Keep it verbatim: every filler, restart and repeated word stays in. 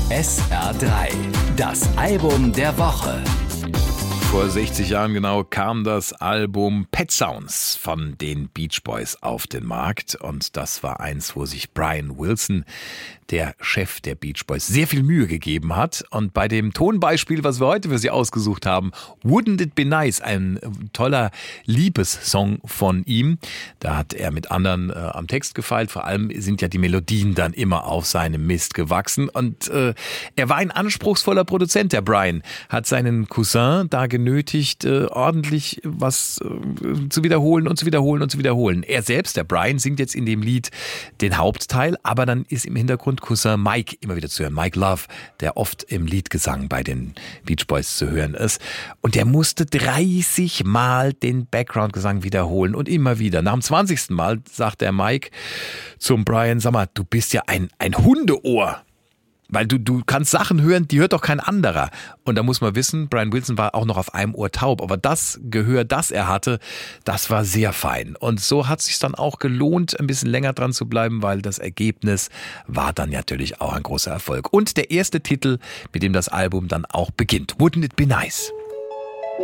S R drei, das Album der Woche. Vor sechzig Jahren genau kam das Album Pet Sounds von den Beach Boys auf den Markt. Und das war eins, wo sich Brian Wilson, der Chef der Beach Boys, sehr viel Mühe gegeben hat. Und bei dem Tonbeispiel, was wir heute für Sie ausgesucht haben, Wouldn't It Be Nice, ein toller Liebessong von ihm. Da hat er mit anderen äh, am Text gefeilt. Vor allem sind ja die Melodien dann immer auf seinem Mist gewachsen. Und äh, er war ein anspruchsvoller Produzent, der Brian. Hat seinen Cousin da genötigt, äh, ordentlich was äh, zu wiederholen und zu wiederholen und zu wiederholen. Er selbst, der Brian, singt jetzt in dem Lied den Hauptteil, aber dann ist im Hintergrund Cousin Mike immer wieder zu hören. Mike Love, der oft im Liedgesang bei den Beach Boys zu hören ist. Und der musste dreißig Mal den Background-Gesang wiederholen und immer wieder. Nach dem zwanzigsten Mal sagt der Mike zum Brian, sag mal, du bist ja ein, ein Hundeohr. Weil du, du kannst Sachen hören, die hört doch kein anderer. Und da muss man wissen, Brian Wilson war auch noch auf einem Ohr taub. Aber das Gehör, das er hatte, das war sehr fein. Und so hat es sich dann auch gelohnt, ein bisschen länger dran zu bleiben, weil das Ergebnis war dann natürlich auch ein großer Erfolg. Und der erste Titel, mit dem das Album dann auch beginnt. Wouldn't It Be Nice?